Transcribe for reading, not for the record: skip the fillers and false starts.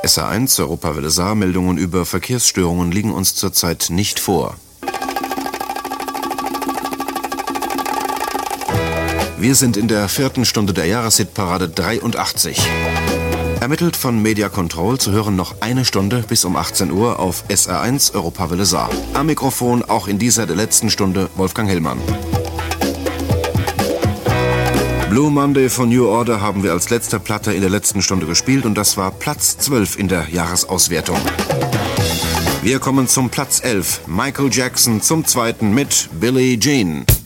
SA1 Europawelle Saar, Meldungen über Verkehrsstörungen liegen uns zurzeit nicht vor. Wir sind in der 4. Stunde der Jahreshitparade 83. Ermittelt von Media Control, zu hören noch eine Stunde bis um 18 Uhr auf SR1 Europawelle Saar. Am Mikrofon auch in dieser der letzten Stunde Wolfgang Hellmann. Blue Monday von New Order haben wir als letzte Platte in der letzten Stunde gespielt und das war Platz 12 in der Jahresauswertung. Wir kommen zum Platz 11. Michael Jackson zum zweiten mit Billie Jean.